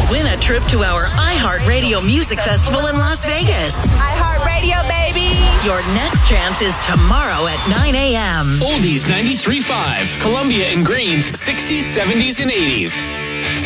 Win a trip to our iHeartRadio Music Festival in Las Vegas. iHeartRadio, baby! Your next chance is tomorrow at 9 a.m. Oldies 93.5, Columbia and Greens, 60s, 70s, and 80s.